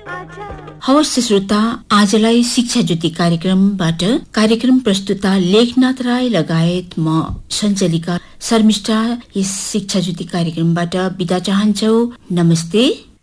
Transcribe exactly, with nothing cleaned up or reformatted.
हवस् श्रोता, आजलाई शिक्षा ज्योति कार्यक्रमबाट कार्यक्रम प्रस्तुता लेखनाथ राय लगायत म सञ्चालिका शर्मिष्ठा यस शिक्षा ज्योति कार्यक्रमबाट बिदा चाहन्छौ। नमस्ते।